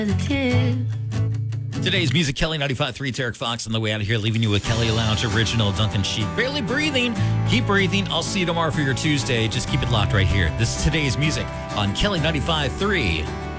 Today's music, Kelly 95.3. It's Eric Fox on the way out of here, leaving you with Kelly Lounge original Duncan Sheep. Barely breathing. Keep breathing. I'll see you tomorrow for your Tuesday. Just keep it locked right here. This is today's music on Kelly 95.3.